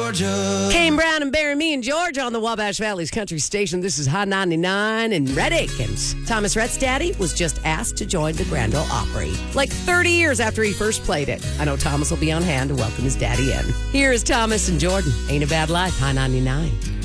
Georgia. Kane Brown and Barry, me and George on the Wabash Valley's country station. This is Hot 99 in Reddick. And Thomas Rhett's daddy was just asked to join the Grand Ole Opry, like 30 years after he first played it. I know Thomas will be on hand to welcome his daddy in. Here is Thomas and Jordan. Ain't a Bad Life, High 99.